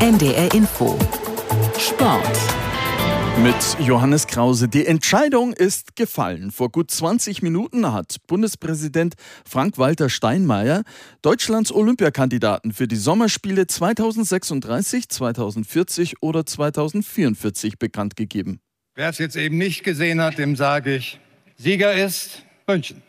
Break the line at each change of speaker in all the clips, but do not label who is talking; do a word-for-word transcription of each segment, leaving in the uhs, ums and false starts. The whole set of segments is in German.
N D R Info Sport
mit Johannes Krause. Die Entscheidung ist gefallen. Vor gut zwanzig Minuten hat Bundespräsident Frank-Walter Steinmeier Deutschlands Olympiakandidaten für die Sommerspiele zweitausendsechsunddreißig, zweitausendvierzig oder zweitausendvierundvierzig bekannt gegeben.
Wer es jetzt eben nicht gesehen hat, dem sage ich, Sieger ist München.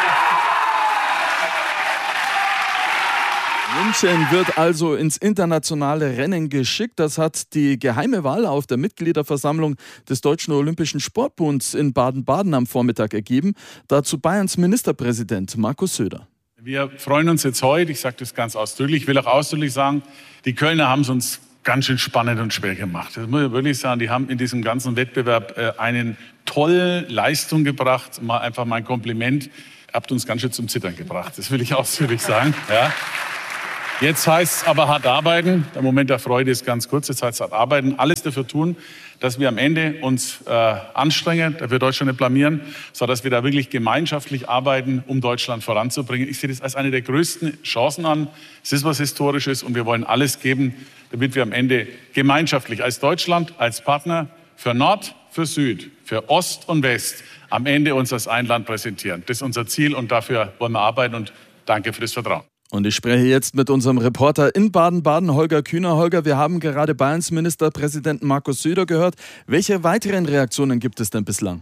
München wird also ins internationale Rennen geschickt. Das hat die geheime Wahl auf der Mitgliederversammlung des Deutschen Olympischen Sportbunds in Baden-Baden am Vormittag ergeben. Dazu Bayerns Ministerpräsident Markus Söder.
Wir freuen uns jetzt heute, ich sage das ganz ausdrücklich, ich will auch ausdrücklich sagen, die Kölner haben es uns ganz schön spannend und schwer gemacht. Das muss ich wirklich sagen, die haben in diesem ganzen Wettbewerb äh, eine tolle Leistung gebracht. Mal einfach mein Kompliment, ihr habt uns ganz schön zum Zittern gebracht, das will ich ausdrücklich sagen. Ja. Jetzt heißt es aber hart arbeiten. Der Moment der Freude ist ganz kurz. Jetzt heißt es hart arbeiten. Alles dafür tun, dass wir am Ende uns äh, anstrengen, dass wir Deutschland nicht blamieren, sondern dass wir da wirklich gemeinschaftlich arbeiten, um Deutschland voranzubringen. Ich sehe das als eine der größten Chancen an. Es ist was Historisches und wir wollen alles geben, damit wir am Ende gemeinschaftlich als Deutschland, als Partner für Nord, für Süd, für Ost und West am Ende uns als ein Land präsentieren. Das ist unser Ziel und dafür wollen wir arbeiten und danke für das Vertrauen.
Und ich spreche jetzt mit unserem Reporter in Baden-Baden, Holger Kühner. Holger, wir haben gerade Bayerns Ministerpräsidenten Markus Söder gehört. Welche weiteren Reaktionen gibt es denn bislang?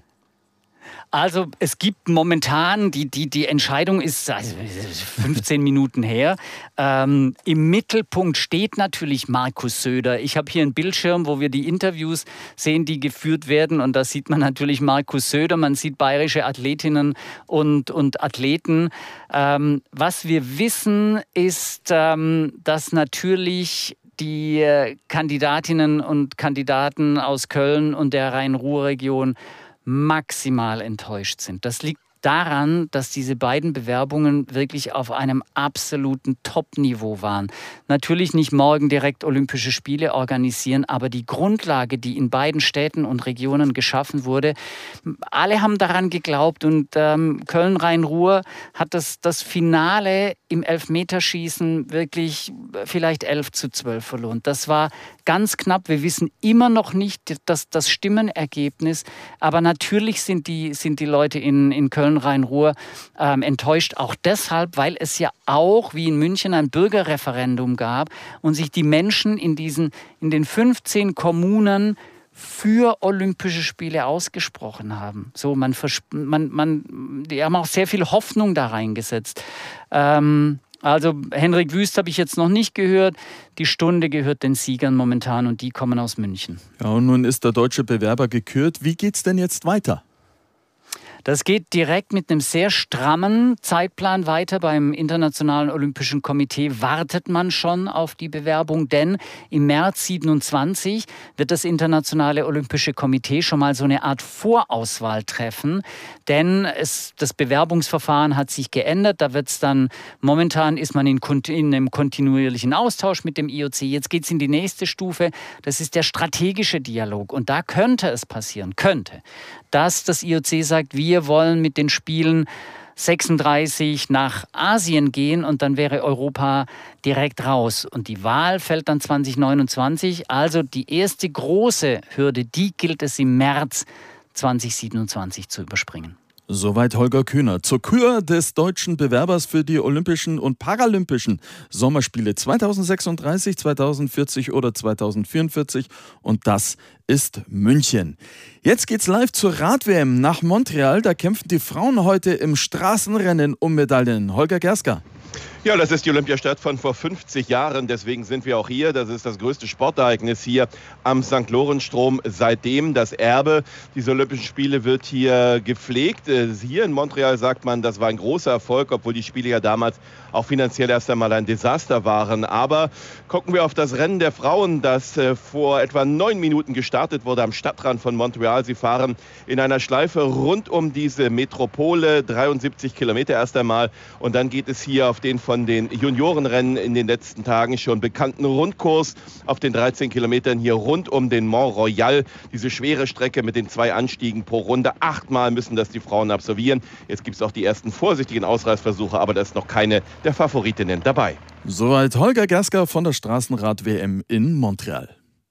Also es gibt momentan, die, die, die Entscheidung ist also fünfzehn Minuten her. Ähm, Im Mittelpunkt steht natürlich Markus Söder. Ich habe hier einen Bildschirm, wo wir die Interviews sehen, die geführt werden. Und da sieht man natürlich Markus Söder, man sieht bayerische Athletinnen und, und Athleten. Ähm, was wir wissen, ist, ähm, dass natürlich die Kandidatinnen und Kandidaten aus Köln und der Rhein-Ruhr-Region maximal enttäuscht sind. Das liegt daran, dass diese beiden Bewerbungen wirklich auf einem absoluten Top-Niveau waren. Natürlich nicht morgen direkt Olympische Spiele organisieren, aber die Grundlage, die in beiden Städten und Regionen geschaffen wurde, alle haben daran geglaubt und ähm, Köln-Rhein-Ruhr hat das, das Finale im Elfmeterschießen wirklich vielleicht elf zu zwölf verloren. Das war ganz knapp. Wir wissen immer noch nicht das, das Stimmenergebnis, aber natürlich sind die, sind die Leute in, in Köln Rhein-Ruhr ähm, enttäuscht, auch deshalb, weil es ja auch, wie in München, ein Bürgerreferendum gab und sich die Menschen in, diesen, in den fünfzehn Kommunen für Olympische Spiele ausgesprochen haben. So, man, man, man, die haben auch sehr viel Hoffnung da reingesetzt. Ähm, also Henrik Wüst habe ich jetzt noch nicht gehört. Die Stunde gehört den Siegern momentan und die kommen aus München.
Ja, und nun ist der deutsche Bewerber gekürt. Wie geht's denn jetzt weiter?
Das geht direkt mit einem sehr strammen Zeitplan weiter. Beim Internationalen Olympischen Komitee wartet man schon auf die Bewerbung, denn im März siebenundzwanzig wird das Internationale Olympische Komitee schon mal so eine Art Vorauswahl treffen, denn es, das Bewerbungsverfahren hat sich geändert. Da wird's dann, momentan ist man in, in einem kontinuierlichen Austausch mit dem I O C. Jetzt geht es in die nächste Stufe. Das ist der strategische Dialog. Und da könnte es passieren, könnte, dass das I O C sagt, wir Wir wollen mit den Spielen sechsunddreißig nach Asien gehen und dann wäre Europa direkt raus. Und die Wahl fällt dann zwanzig neunundzwanzig. Also die erste große Hürde, die gilt es im März zwanzig siebenundzwanzig zu überspringen.
Soweit Holger Kühner zur Kür des deutschen Bewerbers für die Olympischen und Paralympischen Sommerspiele zweitausendsechsunddreißig, zweitausendvierzig oder zweitausendvierundvierzig. Und das ist München. Jetzt geht's live zur Rad-W M nach Montreal. Da kämpfen die Frauen heute im Straßenrennen um Medaillen. Holger Gerska.
Ja, das ist die Olympiastadt von vor fünfzig Jahren, deswegen sind wir auch hier. Das ist das größte Sportereignis hier am Sankt Lorenzstrom seitdem. Das Erbe dieser Olympischen Spiele wird hier gepflegt. Hier in Montreal sagt man, das war ein großer Erfolg, obwohl die Spiele ja damals auch finanziell erst einmal ein Desaster waren. Aber gucken wir auf das Rennen der Frauen, das vor etwa neun Minuten gestartet wurde am Stadtrand von Montreal. Sie fahren in einer Schleife rund um diese Metropole, dreiundsiebzig Kilometer erst einmal. Und dann geht es hier auf den von den Juniorenrennen in den letzten Tagen schon bekannten Rundkurs auf den dreizehn Kilometern hier rund um den Mont Royal. Diese schwere Strecke mit den zwei Anstiegen pro Runde. Achtmal müssen das die Frauen absolvieren. Jetzt gibt es auch die ersten vorsichtigen Ausreißversuche, aber da ist noch keine der Favoritinnen dabei.
Soweit Holger Gersker von der Straßenrad-W M in Montreal.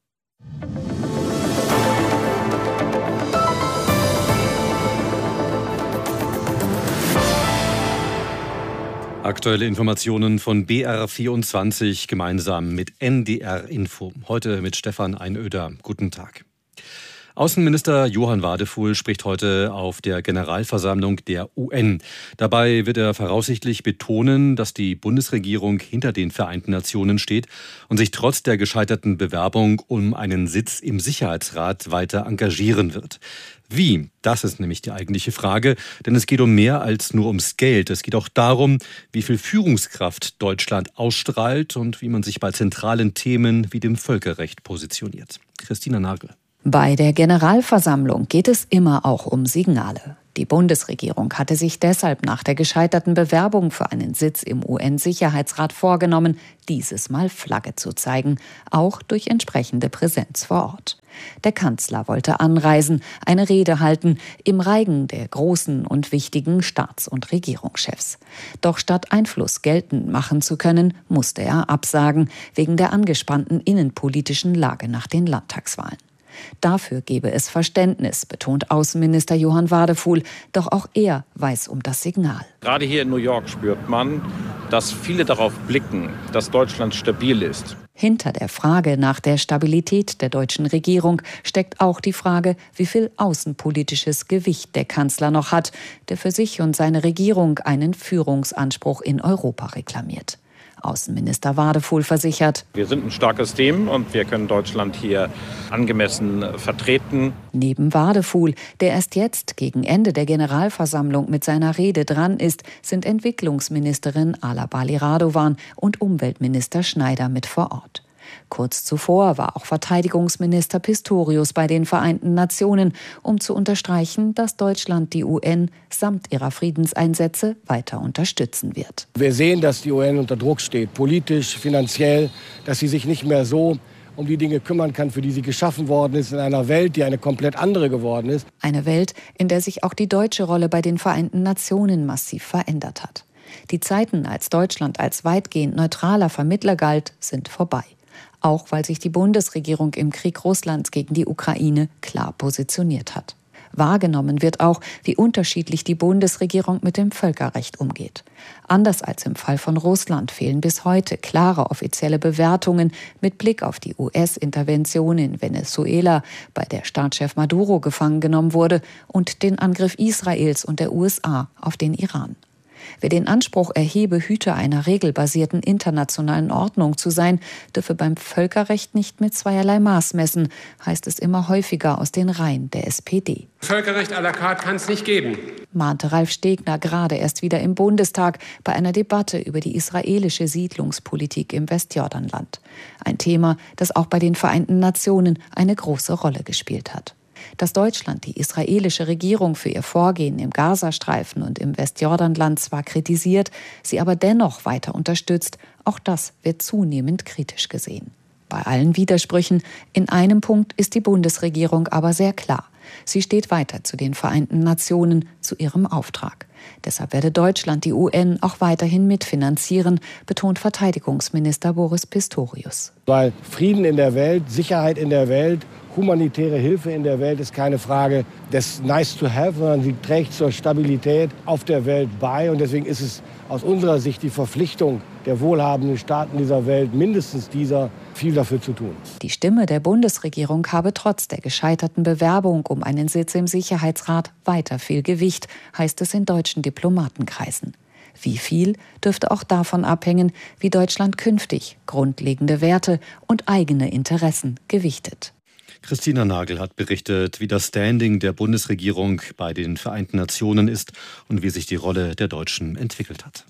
Aktuelle Informationen von B R vierundzwanzig gemeinsam mit N D R Info. Heute mit Stefan Einöder. Guten Tag. Außenminister Johann Wadefuhl spricht heute auf der Generalversammlung der U N. Dabei wird er voraussichtlich betonen, dass die Bundesregierung hinter den Vereinten Nationen steht und sich trotz der gescheiterten Bewerbung um einen Sitz im Sicherheitsrat weiter engagieren wird. Wie? Das ist nämlich die eigentliche Frage, denn es geht um mehr als nur ums Geld. Es geht auch darum, wie viel Führungskraft Deutschland ausstrahlt und wie man sich bei zentralen Themen wie dem Völkerrecht positioniert. Christina Nagel.
Bei der Generalversammlung geht es immer auch um Signale. Die Bundesregierung hatte sich deshalb nach der gescheiterten Bewerbung für einen Sitz im U N-Sicherheitsrat vorgenommen, dieses Mal Flagge zu zeigen, auch durch entsprechende Präsenz vor Ort. Der Kanzler wollte anreisen, eine Rede halten, im Reigen der großen und wichtigen Staats- und Regierungschefs. Doch statt Einfluss geltend machen zu können, musste er absagen, wegen der angespannten innenpolitischen Lage nach den Landtagswahlen. Dafür gebe es Verständnis, betont Außenminister Johann Wadefuhl. Doch auch er weiß um das Signal.
Gerade hier in New York spürt man, dass viele darauf blicken, dass Deutschland stabil ist.
Hinter der Frage nach der Stabilität der deutschen Regierung steckt auch die Frage, wie viel außenpolitisches Gewicht der Kanzler noch hat, der für sich und seine Regierung einen Führungsanspruch in Europa reklamiert. Außenminister Wadefuhl versichert:
Wir sind ein starkes Team und wir können Deutschland hier angemessen vertreten.
Neben Wadefuhl, der erst jetzt gegen Ende der Generalversammlung mit seiner Rede dran ist, sind Entwicklungsministerin Ala Bali Radovan und Umweltminister Schneider mit vor Ort. Kurz zuvor war auch Verteidigungsminister Pistorius bei den Vereinten Nationen, um zu unterstreichen, dass Deutschland die U N samt ihrer Friedenseinsätze weiter unterstützen wird.
Wir sehen, dass die U N unter Druck steht, politisch, finanziell, dass sie sich nicht mehr so um die Dinge kümmern kann, für die sie geschaffen worden ist, in einer Welt, die eine komplett andere geworden ist.
Eine Welt, in der sich auch die deutsche Rolle bei den Vereinten Nationen massiv verändert hat. Die Zeiten, als Deutschland als weitgehend neutraler Vermittler galt, sind vorbei. Auch weil sich die Bundesregierung im Krieg Russlands gegen die Ukraine klar positioniert hat. Wahrgenommen wird auch, wie unterschiedlich die Bundesregierung mit dem Völkerrecht umgeht. Anders als im Fall von Russland fehlen bis heute klare offizielle Bewertungen mit Blick auf die U S-Intervention in Venezuela, bei der Staatschef Maduro gefangen genommen wurde, und den Angriff Israels und der U S A auf den Iran. Wer den Anspruch erhebe, Hüter einer regelbasierten internationalen Ordnung zu sein, dürfe beim Völkerrecht nicht mit zweierlei Maß messen, heißt es immer häufiger aus den Reihen der S P D.
Völkerrecht à la carte kann es nicht geben,
mahnte Ralf Stegner gerade erst wieder im Bundestag bei einer Debatte über die israelische Siedlungspolitik im Westjordanland. Ein Thema, das auch bei den Vereinten Nationen eine große Rolle gespielt hat. Dass Deutschland die israelische Regierung für ihr Vorgehen im Gazastreifen und im Westjordanland zwar kritisiert, sie aber dennoch weiter unterstützt, auch das wird zunehmend kritisch gesehen. Bei allen Widersprüchen, in einem Punkt ist die Bundesregierung aber sehr klar. Sie steht weiter zu den Vereinten Nationen, zu ihrem Auftrag. Deshalb werde Deutschland die U N auch weiterhin mitfinanzieren, betont Verteidigungsminister Boris Pistorius.
Weil Frieden in der Welt, Sicherheit in der Welt, humanitäre Hilfe in der Welt ist keine Frage des nice to have, sondern sie trägt zur Stabilität auf der Welt bei. Und deswegen ist es aus unserer Sicht die Verpflichtung der wohlhabenden Staaten dieser Welt, mindestens dieser, viel dafür zu tun.
Die Stimme der Bundesregierung habe trotz der gescheiterten Bewerbung um einen Sitz im Sicherheitsrat weiter viel Gewicht, heißt es in deutschen Diplomatenkreisen. Wie viel, dürfte auch davon abhängen, wie Deutschland künftig grundlegende Werte und eigene Interessen gewichtet.
Christina Nagel hat berichtet, wie das Standing der Bundesregierung bei den Vereinten Nationen ist und wie sich die Rolle der Deutschen entwickelt hat.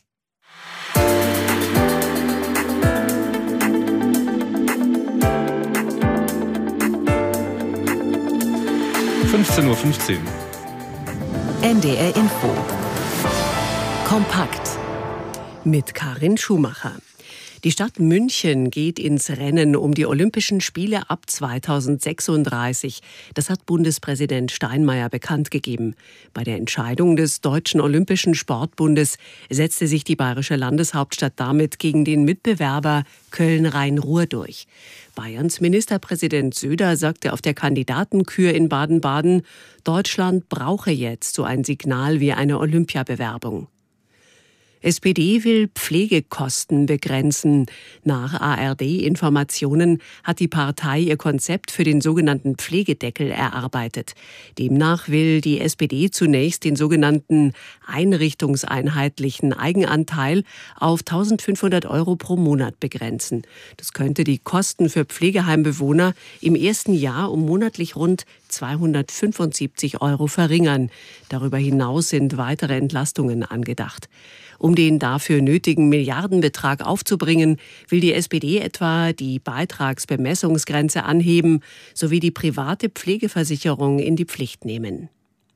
fünfzehn Uhr fünfzehn.
N D R Info. Kompakt.
Mit Karin Schumacher. Die Stadt München geht ins Rennen um die Olympischen Spiele ab zweitausendsechsunddreißig. Das hat Bundespräsident Steinmeier bekannt gegeben. Bei der Entscheidung des Deutschen Olympischen Sportbundes setzte sich die bayerische Landeshauptstadt damit gegen den Mitbewerber Köln-Rhein-Ruhr durch. Bayerns Ministerpräsident Söder sagte auf der Kandidatenkür in Baden-Baden, Deutschland brauche jetzt so ein Signal wie eine Olympiabewerbung. S P D will Pflegekosten begrenzen. Nach A R D-Informationen hat die Partei ihr Konzept für den sogenannten Pflegedeckel erarbeitet. Demnach will die S P D zunächst den sogenannten einrichtungseinheitlichen Eigenanteil auf eintausendfünfhundert Euro pro Monat begrenzen. Das könnte die Kosten für Pflegeheimbewohner im ersten Jahr um monatlich rund zweihundertfünfundsiebzig Euro verringern. Darüber hinaus sind weitere Entlastungen angedacht. Um den dafür nötigen Milliardenbetrag aufzubringen, will die S P D etwa die Beitragsbemessungsgrenze anheben sowie die private Pflegeversicherung in die Pflicht nehmen.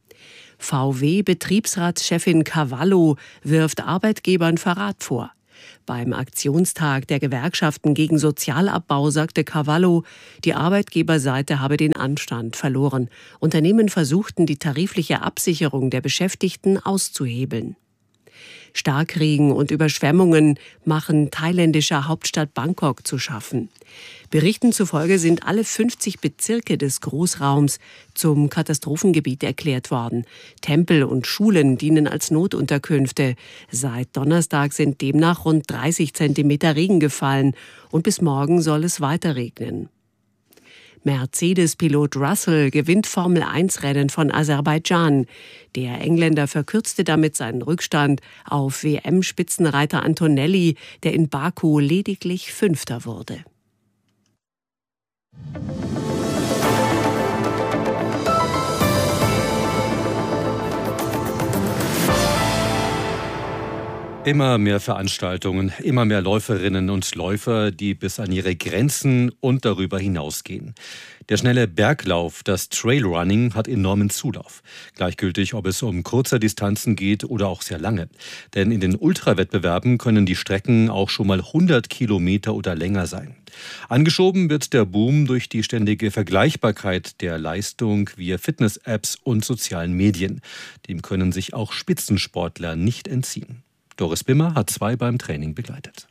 V W-Betriebsratschefin Cavallo wirft Arbeitgebern Verrat vor. Beim Aktionstag der Gewerkschaften gegen Sozialabbau sagte Cavallo, die Arbeitgeberseite habe den Anstand verloren. Unternehmen versuchten, die tarifliche Absicherung der Beschäftigten auszuhebeln. Starkregen und Überschwemmungen machen thailändischer Hauptstadt Bangkok zu schaffen. Berichten zufolge sind alle fünfzig Bezirke des Großraums zum Katastrophengebiet erklärt worden. Tempel und Schulen dienen als Notunterkünfte. Seit Donnerstag sind demnach rund dreißig Zentimeter Regen gefallen und bis morgen soll es weiter regnen. Mercedes-Pilot Russell gewinnt Formel eins Rennen von Aserbaidschan. Der Engländer verkürzte damit seinen Rückstand auf W M-Spitzenreiter Antonelli, der in Baku lediglich Fünfter wurde.
Immer mehr Veranstaltungen, immer mehr Läuferinnen und Läufer, die bis an ihre Grenzen und darüber hinausgehen. Der schnelle Berglauf, das Trailrunning, hat enormen Zulauf. Gleichgültig, ob es um kurze Distanzen geht oder auch sehr lange. Denn in den Ultrawettbewerben können die Strecken auch schon mal hundert Kilometer oder länger sein. Angeschoben wird der Boom durch die ständige Vergleichbarkeit der Leistung via Fitness-Apps und sozialen Medien. Dem können sich auch Spitzensportler nicht entziehen. Doris Bimmer hat zwei beim Training begleitet.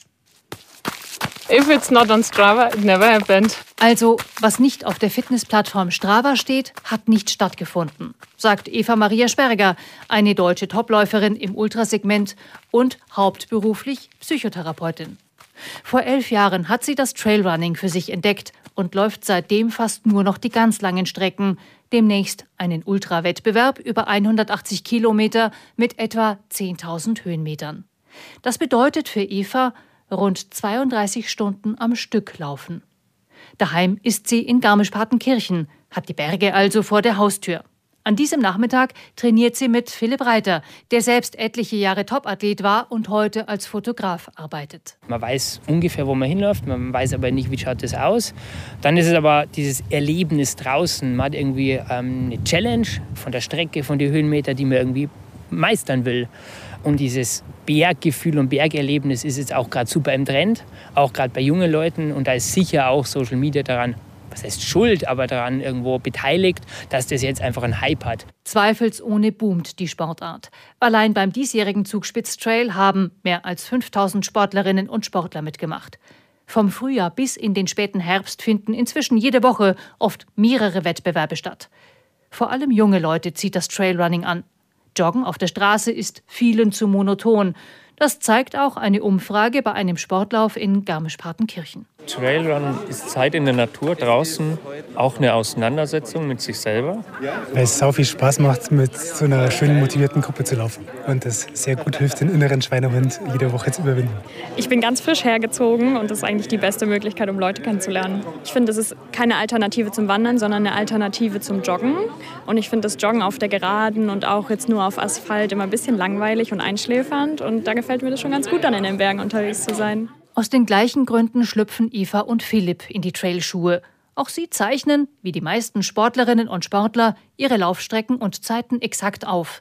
If it's not on Strava, it never happened.
Also, was nicht auf der Fitnessplattform Strava steht, hat nicht stattgefunden, sagt Eva Maria Sperger, eine deutsche Topläuferin im Ultrasegment und hauptberuflich Psychotherapeutin. Vor elf Jahren hat sie das Trailrunning für sich entdeckt und läuft seitdem fast nur noch die ganz langen Strecken. Demnächst einen Ultrawettbewerb über hundertachtzig Kilometer mit etwa zehntausend Höhenmetern. Das bedeutet für Eva rund zweiunddreißig Stunden am Stück laufen. Daheim ist sie in Garmisch-Partenkirchen, hat die Berge also vor der Haustür. An diesem Nachmittag trainiert sie mit Philipp Reiter, der selbst etliche Jahre Topathlet war und heute als Fotograf arbeitet.
Man weiß ungefähr, wo man hinläuft, man weiß aber nicht, wie schaut das aus. Dann ist es aber dieses Erlebnis draußen. Man hat irgendwie ähm, eine Challenge von der Strecke, von den Höhenmetern, die man irgendwie meistern will. Und dieses Berggefühl und Bergerlebnis ist jetzt auch gerade super im Trend, auch gerade bei jungen Leuten. Und da ist sicher auch Social Media daran, was heißt schuld, aber daran irgendwo beteiligt, dass das jetzt einfach einen Hype hat.
Zweifelsohne boomt die Sportart. Allein beim diesjährigen Zugspitz-Trail haben mehr als fünftausend Sportlerinnen und Sportler mitgemacht. Vom Frühjahr bis in den späten Herbst finden inzwischen jede Woche oft mehrere Wettbewerbe statt. Vor allem junge Leute zieht das Trailrunning an. Joggen auf der Straße ist vielen zu monoton. Das zeigt auch eine Umfrage bei einem Sportlauf in Garmisch-Partenkirchen.
Trailrun ist Zeit in der Natur, draußen, auch eine Auseinandersetzung mit sich selber.
Weil es sau viel Spaß macht, mit so einer schönen, motivierten Gruppe zu laufen. Und das sehr gut hilft, den inneren Schweinehund jede Woche zu überwinden.
Ich bin ganz frisch hergezogen und das ist eigentlich die beste Möglichkeit, um Leute kennenzulernen. Ich finde, es ist keine Alternative zum Wandern, sondern eine Alternative zum Joggen. Und ich finde das Joggen auf der Geraden und auch jetzt nur auf Asphalt immer ein bisschen langweilig und einschläfernd. Und da gefällt mir das schon ganz gut, dann in den Bergen unterwegs zu sein.
Aus den gleichen Gründen schlüpfen Eva und Philipp in die Trailschuhe. Auch sie zeichnen, wie die meisten Sportlerinnen und Sportler, ihre Laufstrecken und Zeiten exakt auf.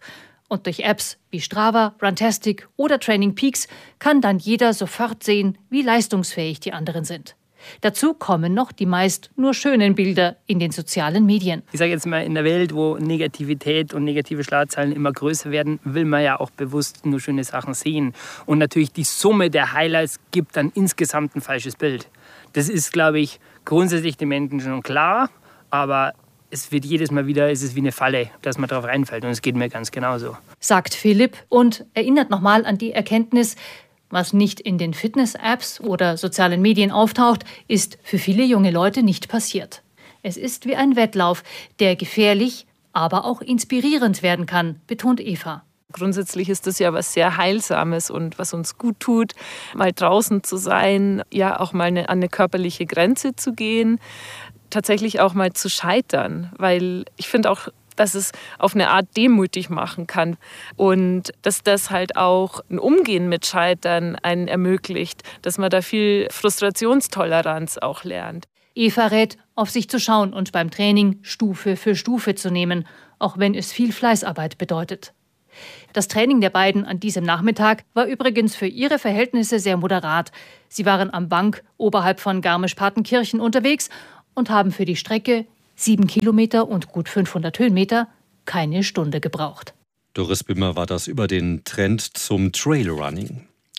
Und durch Apps wie Strava, Runtastic oder Training Peaks kann dann jeder sofort sehen, wie leistungsfähig die anderen sind. Dazu kommen noch die meist nur schönen Bilder in den sozialen Medien.
Ich sage jetzt mal, in der Welt, wo Negativität und negative Schlagzeilen immer größer werden, will man ja auch bewusst nur schöne Sachen sehen. Und natürlich die Summe der Highlights gibt dann insgesamt ein falsches Bild. Das ist, glaube ich, grundsätzlich den Menschen schon klar, aber es wird jedes Mal wieder, es ist wie eine Falle, dass man darauf reinfällt und es geht mir ganz genauso.
Sagt Philipp und erinnert nochmal an die Erkenntnis, was nicht in den Fitness-Apps oder sozialen Medien auftaucht, ist für viele junge Leute nicht passiert. Es ist wie ein Wettlauf, der gefährlich, aber auch inspirierend werden kann, betont Eva.
Grundsätzlich ist das ja was sehr Heilsames und was uns gut tut, mal draußen zu sein, ja auch mal eine, an eine körperliche Grenze zu gehen, tatsächlich auch mal zu scheitern, weil ich finde auch, dass es auf eine Art demütig machen kann und dass das halt auch ein Umgehen mit Scheitern einen ermöglicht, dass man da viel Frustrationstoleranz auch lernt.
Eva rät, auf sich zu schauen und beim Training Stufe für Stufe zu nehmen, auch wenn es viel Fleißarbeit bedeutet. Das Training der beiden an diesem Nachmittag war übrigens für ihre Verhältnisse sehr moderat. Sie waren am Bank oberhalb von Garmisch-Partenkirchen unterwegs und haben für die Strecke sieben Kilometer und gut fünfhundert Höhenmeter keine Stunde gebraucht.
Doris Bimmer war das über den Trend zum Trailrunning.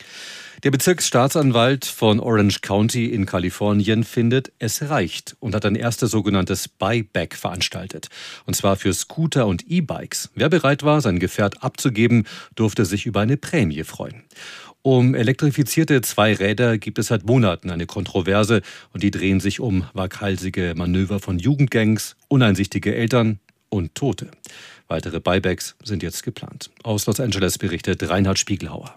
Der Bezirksstaatsanwalt von Orange County in Kalifornien findet, es reicht und hat ein erstes sogenanntes Buyback veranstaltet. Und zwar für Scooter und E-Bikes. Wer bereit war, sein Gefährt abzugeben, durfte sich über eine Prämie freuen. Um elektrifizierte Zweiräder gibt es seit Monaten eine Kontroverse und die drehen sich um waghalsige Manöver von Jugendgangs, uneinsichtige Eltern und Tote. Weitere Buybacks sind jetzt geplant. Aus Los Angeles berichtet Reinhard Spiegelhauer.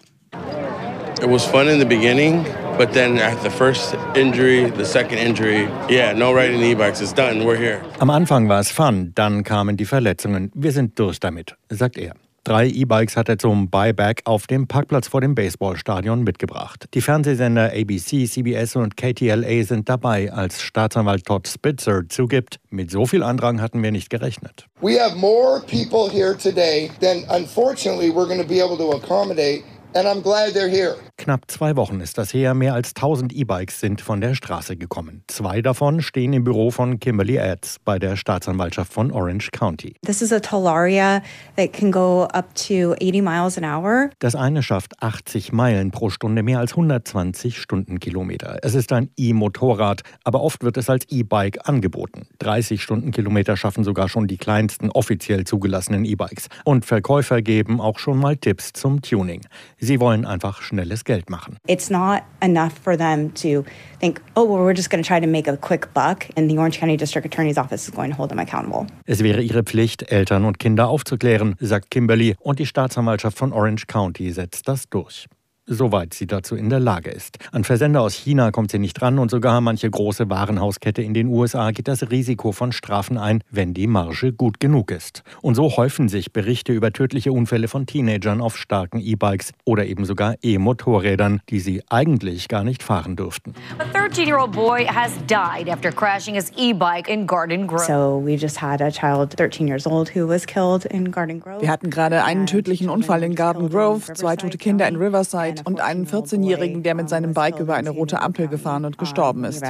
It was fun in the beginning, but then at the first injury, the second injury, yeah, no riding e-bikes, it's done, we're here.
Am Anfang war es fun, dann kamen die Verletzungen. Wir sind durch damit, sagt er. Drei E-Bikes hat er zum Buyback auf dem Parkplatz vor dem Baseballstadion mitgebracht. Die Fernsehsender A B C, C B S und K T L A sind dabei, als Staatsanwalt Todd Spitzer zugibt, mit so viel Andrang hatten wir nicht gerechnet.
We have more people here today than unfortunately we're going to be able to accommodate. And I'm glad they're here.
Knapp zwei Wochen ist das her. Mehr als tausend E-Bikes sind von der Straße gekommen. Zwei davon stehen im Büro von Kimberly Ads bei der Staatsanwaltschaft von Orange County.
This is a Talaria that can go up to eighty miles an hour.
Das eine schafft achtzig Meilen pro Stunde, mehr als hundertzwanzig Stundenkilometer. Es ist ein E-Motorrad, aber oft wird es als E-Bike angeboten. dreißig Stundenkilometer schaffen sogar schon die kleinsten offiziell zugelassenen E-Bikes. Und Verkäufer geben auch schon mal Tipps zum Tuning. Sie wollen einfach schnelles Geld machen.
It's not enough for them to think, oh, well, we're just going to try to make a quick buck and the Orange County District Attorney's Office is going to hold them accountable.
Es wäre ihre Pflicht, Eltern und Kinder aufzuklären, sagt Kimberly, und die Staatsanwaltschaft von Orange County setzt das durch. Soweit sie dazu in der Lage ist. An Versender aus China kommt sie nicht ran und sogar manche große Warenhauskette in den U S A geht das Risiko von Strafen ein, wenn die Marge gut genug ist. Und so häufen sich Berichte über tödliche Unfälle von Teenagern auf starken E-Bikes oder eben sogar E-Motorrädern, die sie eigentlich gar nicht fahren dürften.
A thirteen-year-old boy has died after crashing his e-bike in Garden Grove.
So we just had a child thirteen years old who was killed in Garden Grove.
Wir hatten gerade einen tödlichen Unfall in Garden Grove, zwei tote Kinder in Riverside und einen vierzehnjährigen, der mit seinem Bike über eine rote Ampel gefahren und gestorben ist.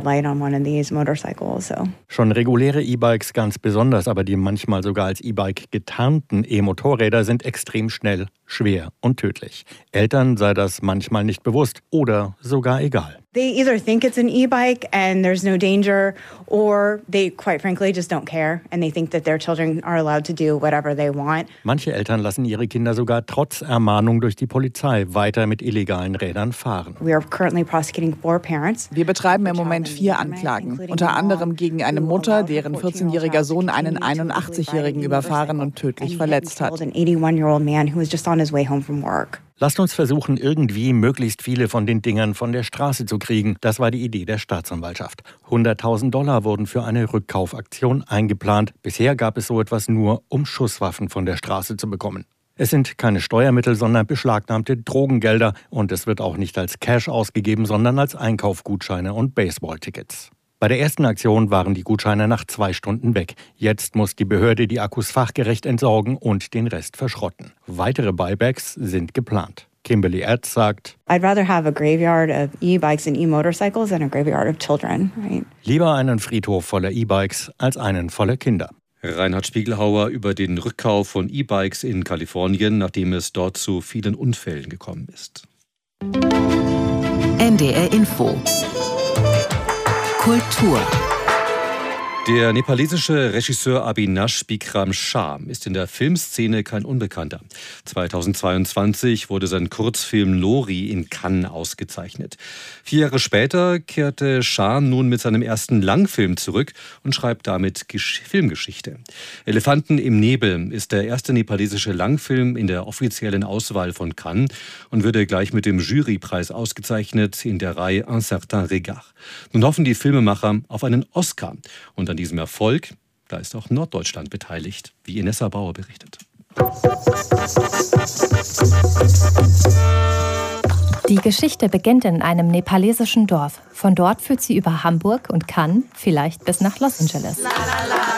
Schon reguläre E-Bikes ganz besonders, aber die manchmal sogar als E-Bike getarnten E-Motorräder sind extrem schnell, schwer und tödlich. Eltern sei das manchmal nicht bewusst oder sogar egal.
They either think it's an e-bike and there's no danger, or they quite frankly just don't care and they think that their children are allowed to do whatever they want.
Manche Eltern lassen ihre Kinder sogar trotz Ermahnung durch die Polizei weiter mit illegalen Rädern fahren.
We are currently prosecuting four parents.
Wir betreiben im Moment vier Anklagen, unter anderem gegen eine Mutter, deren vierzehnjähriger Sohn einen einundachtzig-jährigen überfahren und tödlich verletzt hat.
Lasst uns versuchen, irgendwie möglichst viele von den Dingern von der Straße zu kriegen. Das war die Idee der Staatsanwaltschaft. hunderttausend Dollar wurden für eine Rückkaufaktion eingeplant. Bisher gab es so etwas nur, um Schusswaffen von der Straße zu bekommen. Es sind keine Steuermittel, sondern beschlagnahmte Drogengelder. Und es wird auch nicht als Cash ausgegeben, sondern als Einkaufgutscheine und Baseballtickets. Bei der ersten Aktion waren die Gutscheine nach zwei Stunden weg. Jetzt muss die Behörde die Akkus fachgerecht entsorgen und den Rest verschrotten. Weitere Buybacks sind geplant. Kimberly Ertz sagt,
I'd rather have a graveyard of e-bikes and e-motorcycles than a graveyard of children, right?
Lieber einen Friedhof voller E-Bikes als einen voller Kinder.
Reinhard Spiegelhauer über den Rückkauf von E-Bikes in Kalifornien, nachdem es dort zu vielen Unfällen gekommen ist.
N D R Info. Kultur.
Der nepalesische Regisseur Abhinash Bikram Shah ist in der Filmszene kein Unbekannter. zweitausendzweiundzwanzig wurde sein Kurzfilm Lori in Cannes ausgezeichnet. Vier Jahre später kehrte Shah nun mit seinem ersten Langfilm zurück und schreibt damit Gesch- Filmgeschichte. Elefanten im Nebel ist der erste nepalesische Langfilm in der offiziellen Auswahl von Cannes und würde gleich mit dem Jurypreis ausgezeichnet in der Reihe Un certain regard. Nun hoffen die Filmemacher auf einen Oscar. Und an diesem Erfolg, da ist auch Norddeutschland beteiligt, wie Inessa Bauer berichtet.
Die Geschichte beginnt in einem nepalesischen Dorf. Von dort führt sie über Hamburg und Cannes, vielleicht bis nach Los Angeles.